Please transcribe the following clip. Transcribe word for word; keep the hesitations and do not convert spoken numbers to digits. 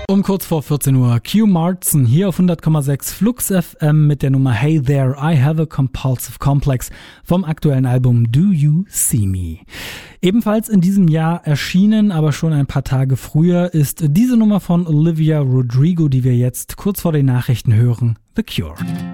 Um kurz vor vierzehn Uhr, Q Martin hier auf hundert Komma sechs Flux F M mit der Nummer Hey There, I Have a Compulsive Complex vom aktuellen Album Do You See Me. Ebenfalls in diesem Jahr erschienen, aber schon ein paar Tage früher, ist diese Nummer von Olivia Rodrigo, die wir jetzt kurz vor den Nachrichten hören, The Cure.